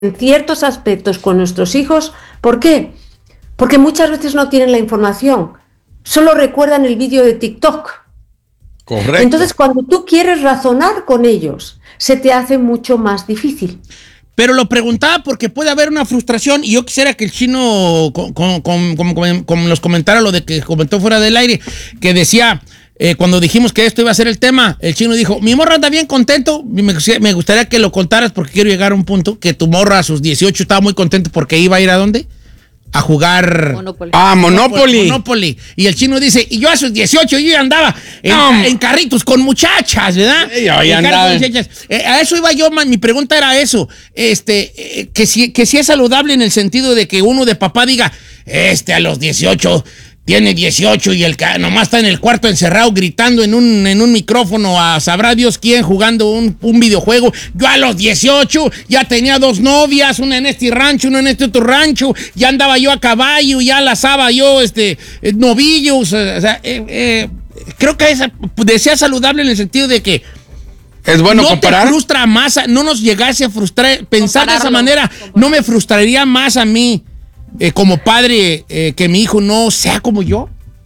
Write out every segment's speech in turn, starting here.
ciertos aspectos con nuestros hijos. ¿Por qué? Porque muchas veces no tienen la información, solo recuerdan el vídeo de TikTok. Correcto. Entonces, cuando tú quieres razonar con ellos, se te hace mucho más difícil. Pero lo preguntaba porque puede haber una frustración y yo quisiera que el Chino con los comentara lo de que comentó fuera del aire, que decía, cuando dijimos que esto iba a ser el tema, el Chino dijo, mi morra anda bien contento, me gustaría que lo contaras porque quiero llegar a un punto, que tu morra a sus 18 estaba muy contento porque iba a ir ¿a dónde? A jugar Monopoly. Monopoly. Y el Chino dice, y yo a sus 18 yo ya andaba en carritos con muchachas, ¿verdad? Yo ya andaba. A eso iba yo, mi pregunta era eso, que si es saludable en el sentido de que uno de papá diga, a los 18 tiene 18 y el que nomás está en el cuarto encerrado gritando en un micrófono a sabrá Dios quién jugando un videojuego. Yo a los 18 ya tenía 2 novias, una en este rancho, una en este otro rancho, ya andaba yo a caballo, ya lazaba yo novillos. O sea, creo que sea saludable en el sentido de que es bueno no comparar. Te frustra más, no nos llegase a frustrar. Pensar de esa manera no me frustraría más a mí. Como padre, que mi hijo no sea como yo.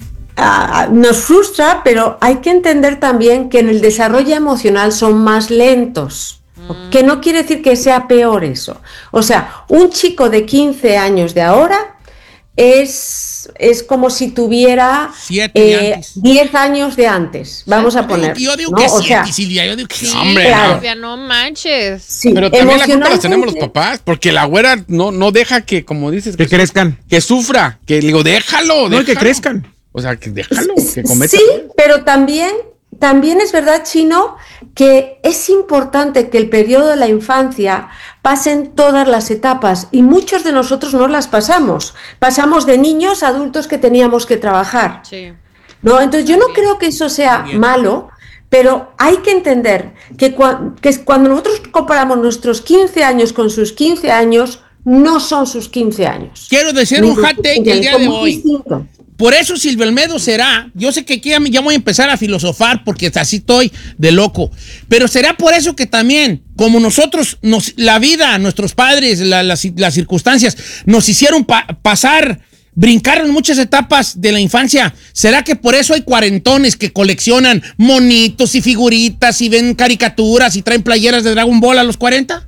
Nos frustra, pero hay que entender también que en el desarrollo emocional son más lentos. Que no quiere decir que sea peor eso. O sea, un chico de 15 años de ahora es como si tuviera 10 años de antes, vamos a poner. Yo digo, ¿no? que o sea, Silvia, yo digo que sí, hombre, claro. No manches. Sí, pero también la culpa la tenemos los papás, porque la güera no deja que, como dices, que crezcan. Que sufra, que digo, déjalo. No, que crezcan. O sea, que déjalo, que cometa. Sí, pero también es verdad, Chino, que es importante que el periodo de la infancia pasen todas las etapas y muchos de nosotros no las pasamos. Pasamos de niños a adultos que teníamos que trabajar. Sí. ¿No? Entonces yo no creo que eso sea malo, pero hay que entender que cuando nosotros comparamos nuestros 15 años con sus 15 años, no son sus 15 años. Quiero decir un hot take el día de hoy. Distinto. Por eso Silvio Olmedo será, yo sé que aquí ya voy a empezar a filosofar porque así estoy de loco, pero será por eso que también, como nosotros, la vida, nuestros padres, las circunstancias, nos hicieron brincaron muchas etapas de la infancia. ¿Será que por eso hay cuarentones que coleccionan monitos y figuritas y ven caricaturas y traen playeras de Dragon Ball a los 40?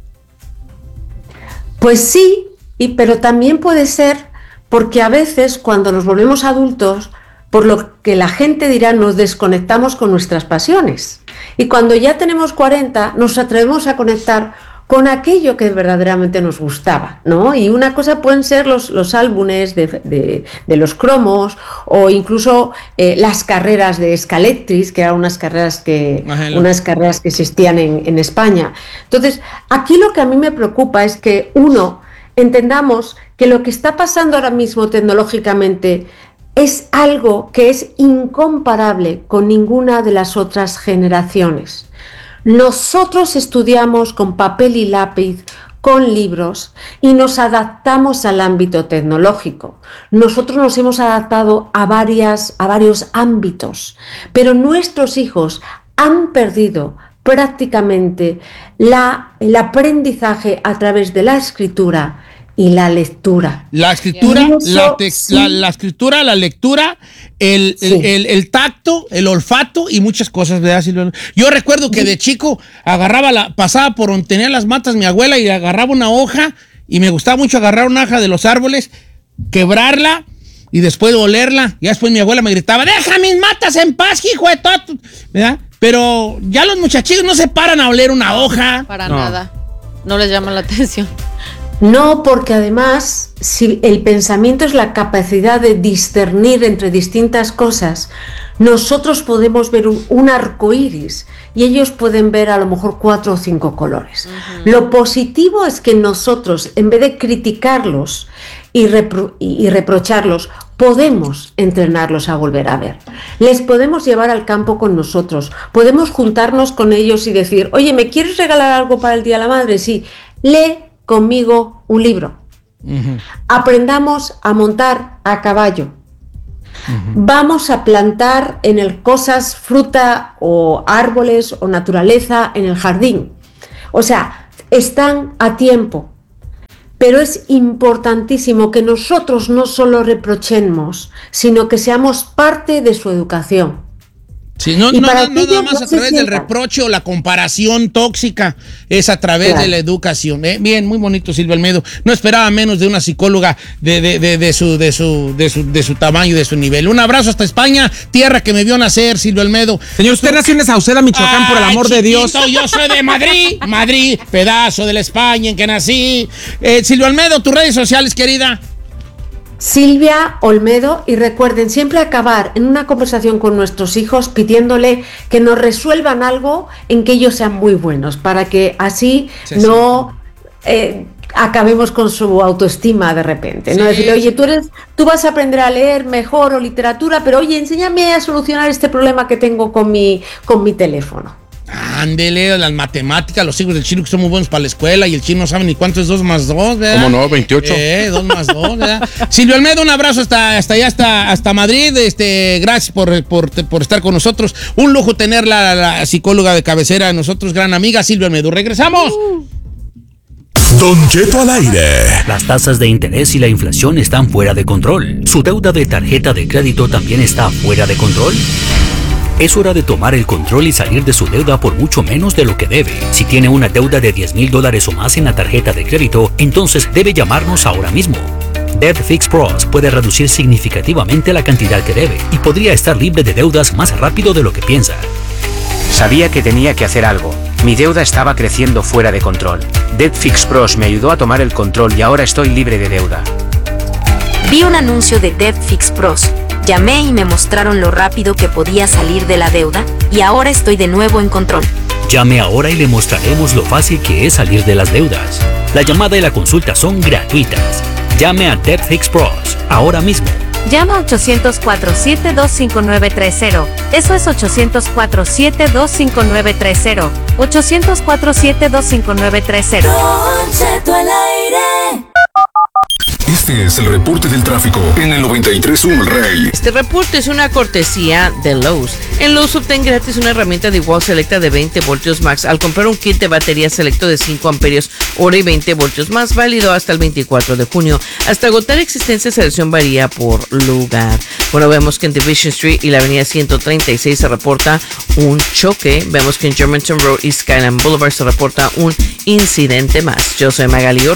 Pues sí, pero también puede ser porque a veces cuando nos volvemos adultos, por lo que la gente dirá, nos desconectamos con nuestras pasiones. Y cuando ya tenemos 40, nos atrevemos a conectar con aquello que verdaderamente nos gustaba, ¿no? Y una cosa pueden ser los álbumes de los cromos o incluso las carreras de Scalectris, que eran unas carreras que existían en España. Entonces, aquí lo que a mí me preocupa es que entendamos que lo que está pasando ahora mismo tecnológicamente es algo que es incomparable con ninguna de las otras generaciones. Nosotros estudiamos con papel y lápiz, con libros, y nos adaptamos al ámbito tecnológico. Nosotros nos hemos adaptado a varios ámbitos, pero nuestros hijos han perdido prácticamente el aprendizaje a través de la escritura y la lectura. La escritura, la escritura, la lectura, el tacto, el olfato y muchas cosas, ¿verdad, Silvia? Yo recuerdo que de chico pasaba por donde tenía las matas mi abuela y agarraba una hoja y me gustaba mucho agarrar una hoja de los árboles, quebrarla y después olerla. Y después mi abuela me gritaba, deja mis matas en paz, hijo de todo, ¿verdad? Pero ya los muchachillos no se paran a oler una hoja. Para nada. No les llama la atención. No, porque además, si el pensamiento es la capacidad de discernir entre distintas cosas, nosotros podemos ver un arco iris y ellos pueden ver a lo mejor 4 o 5 colores. Uh-huh. Lo positivo es que nosotros, en vez de criticarlos y reprocharlos, podemos entrenarlos a volver a ver. Les podemos llevar al campo con nosotros, podemos juntarnos con ellos y decir, oye, ¿me quieres regalar algo para el Día de la Madre? Sí, lee conmigo un libro. Uh-huh. Aprendamos a montar a caballo. Uh-huh. Vamos a plantar cosas, fruta o árboles o naturaleza en el jardín. O sea, están a tiempo. Pero es importantísimo que nosotros no solo reprochemos, sino que seamos parte de su educación. Sí, no nada más a través del reproche o la comparación tóxica, es a través de la educación. Bien, muy bonito, Silvia Olmedo. No esperaba menos de una psicóloga de su tamaño y de su nivel. Un abrazo hasta España, tierra que me vio nacer, Silvia Olmedo. Señor, usted nació en Sauceda, Michoacán, por el amor de Dios. Yo soy de Madrid, pedazo de la España en que nací. Silvia Olmedo, tus redes sociales, querida. Silvia Olmedo, y recuerden siempre acabar en una conversación con nuestros hijos pidiéndole que nos resuelvan algo en que ellos sean muy buenos, para que así acabemos con su autoestima de repente, ¿no? Decirle, oye, tú vas a aprender a leer mejor o literatura, pero oye, enséñame a solucionar este problema que tengo con mi teléfono. Ándele, las matemáticas, los hijos del chino que son muy buenos para la escuela y el chino no sabe ni cuánto es 2 más 2, ¿verdad? ¿Cómo no? 28. 2 más 2, ¿verdad? Silvia Olmedo, un abrazo hasta Madrid. Gracias por estar con nosotros. Un lujo tener la psicóloga de cabecera de nosotros, gran amiga Silvia Olmedo. ¡Regresamos! Don Cheto al aire. Las tasas de interés y la inflación están fuera de control. ¿Su deuda de tarjeta de crédito también está fuera de control? Es hora de tomar el control y salir de su deuda por mucho menos de lo que debe. Si tiene una deuda de $10,000 o más en la tarjeta de crédito, entonces debe llamarnos ahora mismo. Debt Fix Pros puede reducir significativamente la cantidad que debe y podría estar libre de deudas más rápido de lo que piensa. Sabía que tenía que hacer algo. Mi deuda estaba creciendo fuera de control. Debt Fix Pros me ayudó a tomar el control y ahora estoy libre de deuda. Vi un anuncio de Debt Fix Pros. Llamé y me mostraron lo rápido que podía salir de la deuda y ahora estoy de nuevo en control. Llame ahora y le mostraremos lo fácil que es salir de las deudas. La llamada y la consulta son gratuitas. Llame a Debt Fix Pros ahora mismo. Llama 800-472-5930. Eso es 800-472-5930. 800-472-5930. Don Cheto al aire. Este es el reporte del tráfico en el 93.1 El Rey. Este reporte es una cortesía de Lowe's. En Lowe's obtén gratis una herramienta de igual selecta de 20 voltios max al comprar un kit de batería selecto de 5 amperios hora y 20 voltios más, válido hasta el 24 de junio. Hasta agotar existencia, selección varía por lugar. Bueno, vemos que en Division Street y la avenida 136 se reporta un choque. Vemos que en Germantown Road y Skyline Boulevard se reporta un incidente más. Yo soy Magali Ortiz.